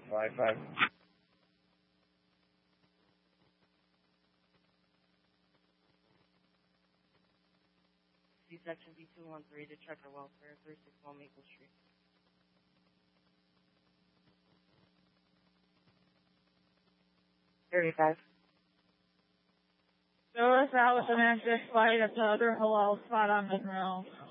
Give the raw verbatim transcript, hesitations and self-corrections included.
Five five. C-section B two one three to Checker Welfare, three six one Maple Street. thirty-five. There was out with an exit flight at the other halal spot on Monroe.